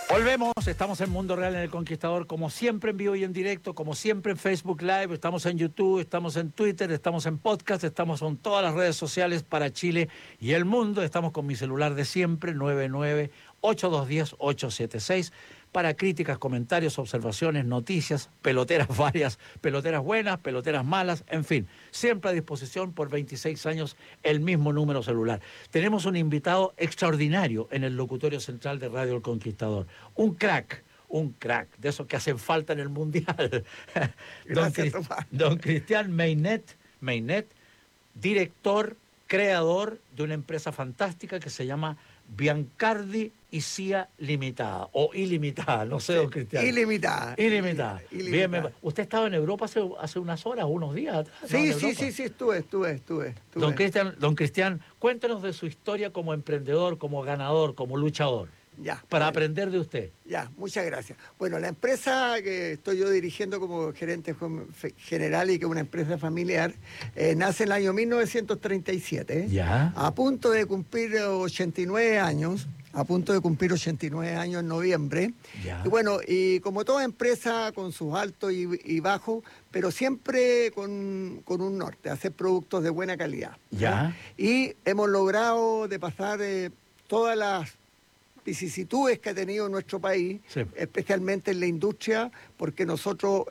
Volvemos, estamos en Mundo Real en El Conquistador, como siempre en vivo y en directo, como siempre en Facebook Live, estamos en YouTube, estamos en Twitter, estamos en podcast, estamos en todas las redes sociales para Chile y el mundo. Estamos con mi celular de siempre, 99-8210-876, para críticas, comentarios, observaciones, noticias, peloteras varias, peloteras buenas, peloteras malas, en fin, siempre a disposición por 26 años el mismo número celular. Tenemos un invitado extraordinario en el locutorio central de Radio El Conquistador, un crack, de esos que hacen falta en el Mundial. Don Cristian Meynet, director, creador de una empresa fantástica que se llama Biancardi y CIA Limitada, o ilimitada, no sé, don Cristian. Ilimitada. Bien, usted estaba en Europa hace unas horas, unos días atrás. Sí, estuve. Don Cristian, cuéntenos de su historia como emprendedor, como ganador, como luchador. Ya. Para aprender de usted. Ya, muchas gracias. Bueno, la empresa que estoy yo dirigiendo como gerente general y que es una empresa familiar, nace en el año 1937. Ya. A punto de cumplir 89 años. A punto de cumplir 89 años en noviembre. Ya. Y bueno, y como toda empresa con sus altos y bajos, pero siempre con un norte, hacer productos de buena calidad. Ya. Y hemos logrado de pasar todas las vicisitudes que ha tenido nuestro país, sí, especialmente en la industria, porque nosotros,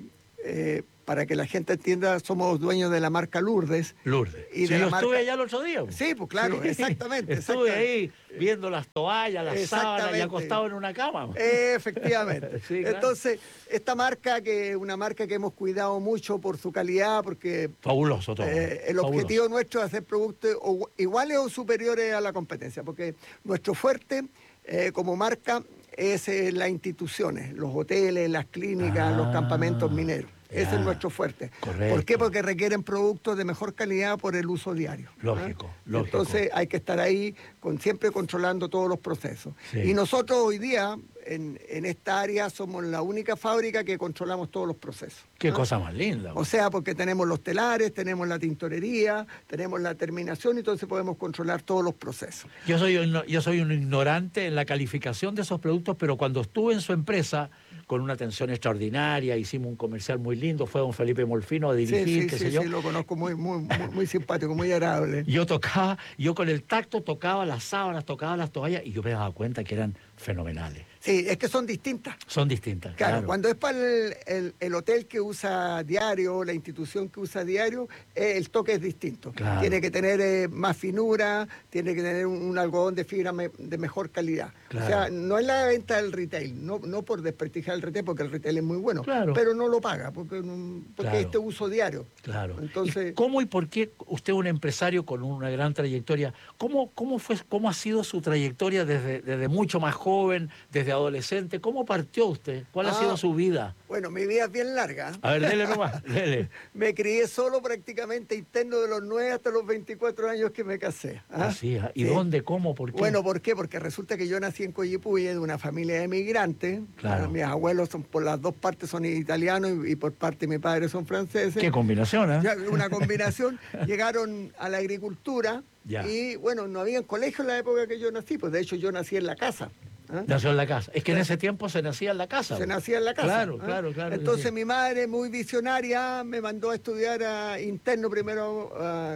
para que la gente entienda, somos dueños de la marca Lourdes. Y sí, yo estuve allá el otro día. Sí, pues claro, sí, exactamente. Estuve ahí viendo las toallas, las sábanas y acostado en una cama. Efectivamente. Sí, claro. Entonces, esta marca, que es una marca que hemos cuidado mucho por su calidad, porque... Fabuloso todo. El objetivo nuestro es hacer productos iguales o superiores a la competencia, porque nuestro fuerte como marca es las instituciones, los hoteles, las clínicas, los campamentos mineros. Ese es nuestro fuerte. Correcto. ¿Por qué? Porque requieren productos de mejor calidad por el uso diario. Lógico. Entonces hay que estar ahí siempre controlando todos los procesos. Sí. Y nosotros hoy día, en esta área, somos la única fábrica que controlamos todos los procesos. Qué cosa más linda. O sea, porque tenemos los telares, tenemos la tintorería, tenemos la terminación, y entonces podemos controlar todos los procesos. Yo soy un ignorante en la calificación de esos productos, pero cuando estuve en su empresa, con una atención extraordinaria, hicimos un comercial muy lindo, fue don Felipe Molfino a dirigir, qué sé yo. Sí, lo conozco, muy simpático, muy agradable. Yo con el tacto tocaba las sábanas, tocaba las toallas, y yo me daba cuenta que eran fenomenales. Sí, es que son distintas. Son distintas, claro. Cuando es para el hotel que usa diario, la institución que usa diario, el toque es distinto. Claro. Tiene que tener más finura, tiene que tener un algodón de fibra de mejor calidad. Claro. O sea, no es la venta del retail, no por desprestigiar el retail, porque el retail es muy bueno, claro, pero no lo paga, porque claro, este uso diario. Claro. Entonces, ¿Y cómo y por qué usted, un empresario con una gran trayectoria, cómo ha sido su trayectoria desde mucho más joven, desde adolescente? ¿Cómo partió usted? ¿Cuál ha sido su vida? Bueno, mi vida es bien larga. A ver, dele nomás, dele. Me crié solo, prácticamente interno, de los 9 hasta los 24 años que me casé. Sí. ¿Y dónde, cómo, por qué? Bueno, ¿por qué? Porque resulta que yo nací en Coyipulli, de una familia de emigrantes. Claro. Mis abuelos por las dos partes son italianos y por parte de mi padre son franceses. ¿Qué combinación, Una combinación. Llegaron a la agricultura. Ya. Y bueno, no había colegio en la época que yo nací, pues de hecho yo nací en la casa. Nació en la casa. Es que en ese tiempo se nacía en la casa. Se nacía en la casa. Claro. Entonces sí, mi madre, muy visionaria, me mandó a estudiar interno primero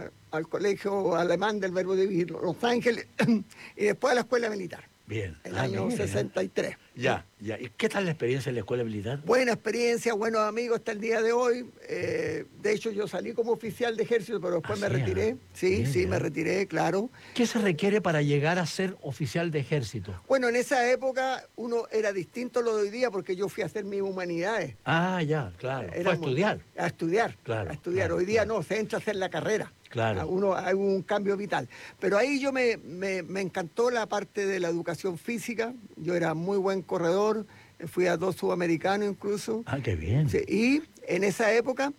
al colegio alemán del Verbo Divino, Los Ángeles, y después a la escuela militar. Bien. El año 63. Ya. ¿Y qué tal la experiencia en la escuela militar? Buena experiencia, buenos amigos hasta el día de hoy. De hecho, yo salí como oficial de ejército, pero después me retiré. Me retiré, claro. ¿Qué se requiere para llegar a ser oficial de ejército? Bueno, en esa época uno era distinto a lo de hoy día, porque yo fui a hacer mis humanidades. Ya, claro. Fue a estudiar. A estudiar. Claro. A estudiar. Hoy día no, se entra a hacer la carrera. Claro. Hay un cambio vital. Pero ahí yo me encantó la parte de la educación física. Yo era muy buen corredor, fui a 2 sudamericanos incluso. Qué bien. Sí, y en esa época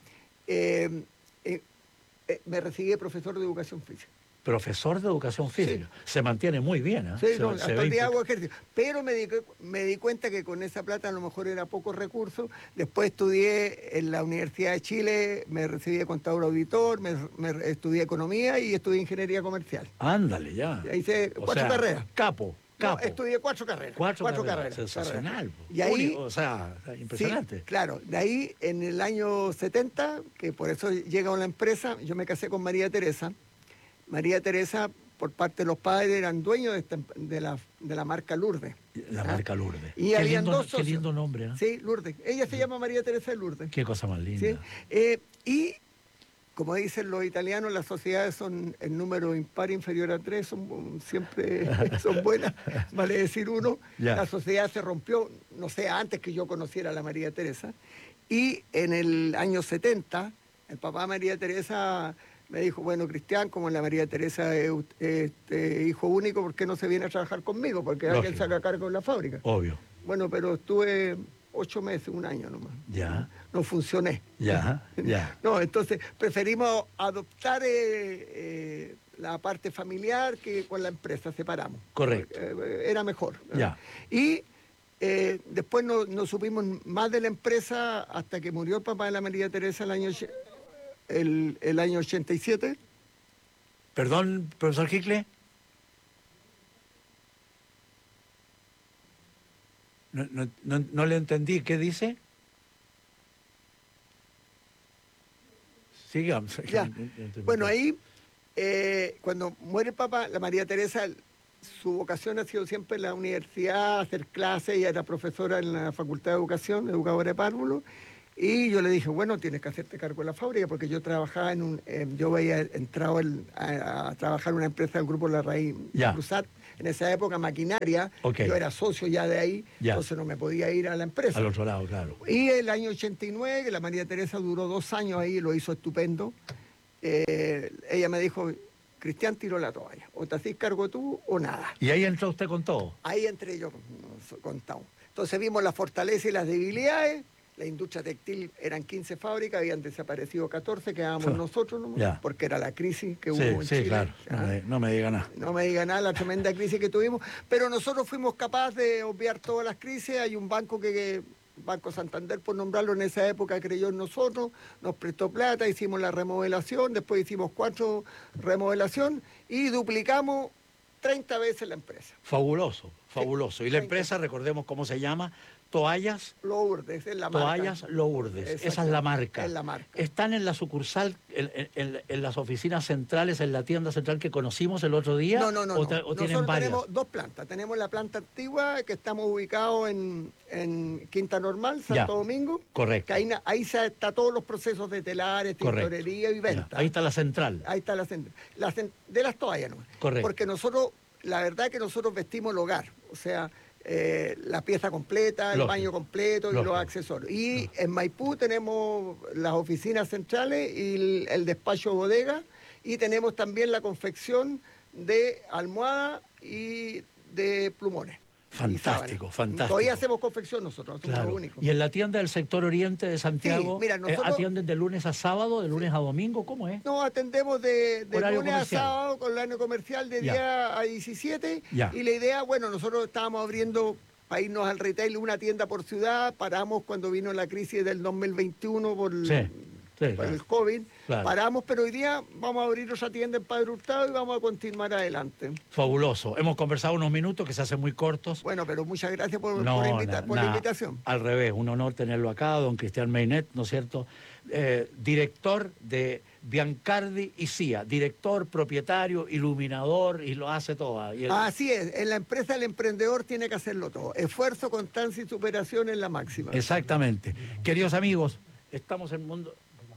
me recibí de profesor de educación física. Profesor de educación física. Sí. Se mantiene muy bien. Sí, hasta el día hago ejercicio. Pero me di cuenta que con esa plata a lo mejor era pocos recursos. Después estudié en la Universidad de Chile, me recibí de contador auditor, me estudié economía y estudié ingeniería comercial. Ándale, ya. Hice 4 carreras. Capo. Capo. estudié 4 carreras. Cuatro carreras. carreras. Sensacional. Y ahí, Único, o sea, impresionante. sí, claro, de ahí en el año 70, que por eso llega a la empresa, yo me casé con María Teresa. María Teresa, por parte de los padres, eran dueños de la marca Lourdes. La marca Lourdes. Y qué, habían lindo, dos qué socios. lindo nombre, ¿eh? Sí, Lourdes. Ella se llama María Teresa de Lourdes. Qué cosa más linda. ¿Sí? Y como dicen los italianos, las sociedades son el número impar inferior a 3, siempre son buenas, vale decir 1. Ya. La sociedad se rompió, no sé, antes que yo conociera a la María Teresa. Y en el año 70, el papá de María Teresa me dijo, bueno, Cristian, como la María Teresa es hijo único, ¿por qué no se viene a trabajar conmigo? Porque alguien Lógico. saca cargo de la fábrica. Obvio. Bueno, pero estuve 8 meses, 1 año nomás. Ya. No funcioné. Ya, ya. No, entonces preferimos adoptar la parte familiar que con la empresa, separamos. Correcto. Era mejor. Ya. Y después no supimos más de la empresa hasta que murió el papá de la María Teresa el año 87. Perdón, profesor Hicle. No le entendí. ¿Qué dice? Sigamos. Ya. Bueno, ahí, cuando muere el papá, la María Teresa, su vocación ha sido siempre la universidad, hacer clases. Ella era profesora en la Facultad de Educación, educadora de párvulos. Y yo le dije, bueno, tienes que hacerte cargo de la fábrica, porque yo trabajaba yo había entrado a trabajar en una empresa del Grupo La Raíz, Ya. Cruzat, en esa época maquinaria. Ok. Yo era socio ya de ahí, Ya. entonces no me podía ir a la empresa. Al otro lado, claro. Y el año 89, que la María Teresa duró 2 años ahí, lo hizo estupendo. Ella me dijo, Cristian, tiró la toalla, o te hacís cargo tú o nada. Y ahí entró usted con todo. Ahí entré yo, contamos. Entonces vimos las fortalezas y las debilidades. La industria textil eran 15 fábricas, habían desaparecido 14, quedábamos nosotros nomás, Ya. porque era la crisis que hubo Sí, en sí, Chile. claro. No me diga nada. No me diga nada la tremenda crisis que tuvimos, pero nosotros fuimos capaces de obviar todas las crisis. Hay un banco Banco Santander, por nombrarlo, en esa época creyó en nosotros, nos prestó plata, hicimos la remodelación, después hicimos 4 remodelación y duplicamos 30 veces la empresa. Fabuloso, fabuloso. Y la 30. empresa, recordemos cómo se llama, Toallas Lourdes, es la marca. Toallas Lourdes, esa es la marca. Es la marca. Están en la sucursal, en las oficinas centrales, en la tienda central que conocimos el otro día. No. ¿O tienen Nosotros varias? tenemos 2 plantas. Tenemos la planta antigua, que estamos ubicados en Quinta Normal, Santo Ya. Domingo. Correcto. Que ahí está todos los procesos de telares, Correcto. tintorería y Ya, venta. ahí está la central. Ahí está de las toallas, ¿no? Correcto. Porque nosotros, la verdad es que nosotros vestimos el hogar. O sea, la pieza completa, el Lógico. baño completo y Lógico. los accesorios. Y en Maipú tenemos las oficinas centrales y el despacho bodega, y tenemos también la confección de almohada y de plumones. Fantástico, y sábanas. fantástico. Todavía hacemos confección nosotros, somos Claro. los únicos. Y en la tienda del sector oriente de Santiago, Sí, mira, nosotros- ¿atienden de lunes a sábado, de lunes a domingo? ¿Cómo es? No, atendemos de Horario lunes a comercial. sábado con horario comercial de Ya. 10 a 17. Ya. Y la idea, bueno, nosotros estábamos abriendo, para irnos al retail, una tienda por ciudad. Paramos cuando vino la crisis del 2021 por Sí, por claro. el COVID. Claro. Paramos, pero hoy día vamos a abrir otra tienda en Padre Hurtado y vamos a continuar adelante. Fabuloso. Hemos conversado unos minutos que se hacen muy cortos. Bueno, pero muchas gracias por No, por la invitación. Al revés, un honor tenerlo acá, don Cristian Meinet, ¿no es cierto? Director de Biancardi y CIA, director, propietario, iluminador, y lo hace todo. Y Así es, en la empresa el emprendedor tiene que hacerlo todo. Esfuerzo, constancia y superación en la máxima. Exactamente. Queridos amigos, estamos en el mundo...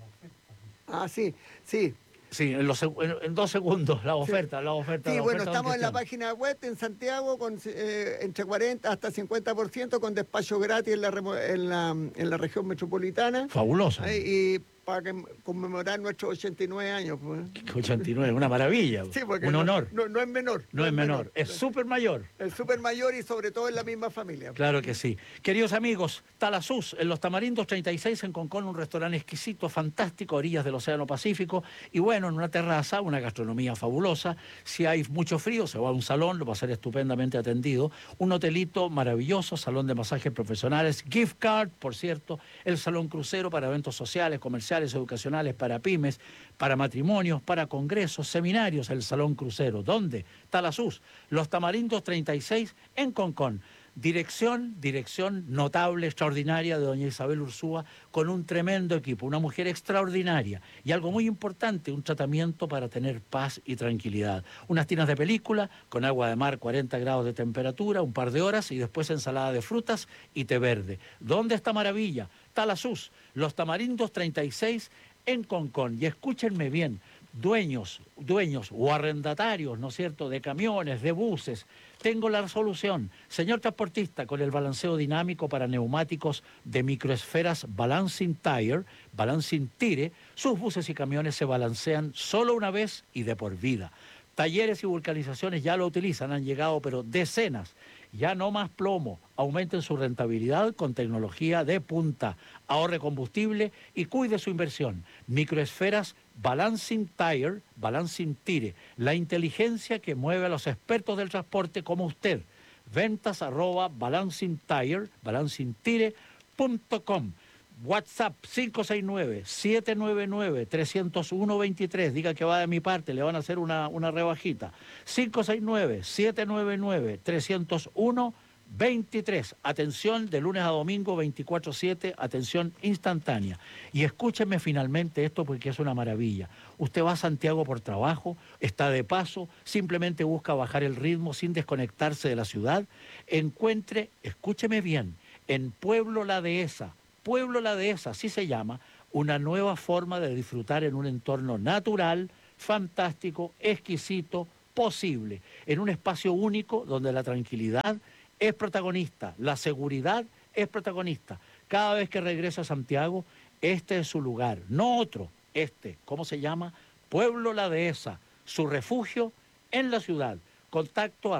Sí. Sí, en 2 segundos, la oferta. Sí, la bueno, oferta, don estamos en la Cristian. página web en Santiago con entre 40 hasta 50% con despacho gratis en la región metropolitana. Fabuloso. Y para conmemorar nuestros 89 años. Pues. 89, una maravilla, Sí, porque un honor. No es menor. No es menor, es súper mayor. El súper mayor y sobre todo en la misma familia. Claro que sí. Queridos amigos, Talasús, en Los Tamarindos 36, en Concón, un restaurante exquisito, fantástico, a orillas del Océano Pacífico, y bueno, en una terraza, una gastronomía fabulosa. Si hay mucho frío, se va a un salón, lo va a ser estupendamente atendido. Un hotelito maravilloso, salón de masajes profesionales, gift card, por cierto, el salón crucero para eventos sociales, comerciales, comerciales, educacionales, para pymes, para matrimonios, para congresos, seminarios, el Salón Crucero. ¿Dónde? Talasús, Los Tamarindos 36 en Concón. Dirección notable, extraordinaria de doña Isabel Ursúa, con un tremendo equipo, una mujer extraordinaria. Y algo muy importante, un tratamiento para tener paz y tranquilidad. Unas tinas de película con agua de mar, 40 grados de temperatura, un par de horas y después ensalada de frutas y té verde. ¿Dónde está maravilla? Talasús, Los Tamarindos 36 en Concón. Y escúchenme bien, dueños o arrendatarios, ¿no es cierto?, de camiones, de buses. Tengo la solución. Señor transportista, con el balanceo dinámico para neumáticos de microesferas Balancing Tire, sus buses y camiones se balancean solo una vez y de por vida. Talleres y vulcanizaciones ya lo utilizan, han llegado pero decenas. Ya no más plomo, aumenten su rentabilidad con tecnología de punta, ahorre combustible y cuide su inversión. Microesferas Balancing Tire, la inteligencia que mueve a los expertos del transporte como usted. Ventas @balancingtire.com. WhatsApp 569-799-301-23. Diga que va de mi parte, le van a hacer una rebajita. 569-799-301-23. Atención de lunes a domingo, 24/7, atención instantánea. Y escúcheme finalmente esto porque es una maravilla. Usted va a Santiago por trabajo, está de paso, simplemente busca bajar el ritmo sin desconectarse de la ciudad. Encuentre, escúcheme bien, en Pueblo La Dehesa, así se llama, una nueva forma de disfrutar en un entorno natural, fantástico, exquisito, posible, en un espacio único donde la tranquilidad es protagonista, la seguridad es protagonista. Cada vez que regresa a Santiago, este es su lugar, no otro, ¿cómo se llama? Pueblo La Dehesa, su refugio en la ciudad. Contacto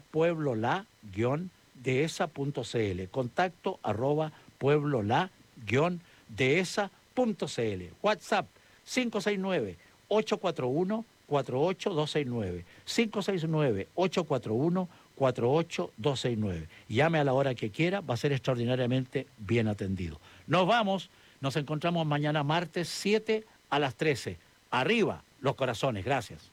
@pueblola-dehesa.cl, contacto @pueblola-dehesa.cl. WhatsApp 569-841-48269, 569-841-48269. Llame a la hora que quiera, va a ser extraordinariamente bien atendido. Nos vamos, nos encontramos mañana martes 7 a las 13. Arriba los corazones, gracias.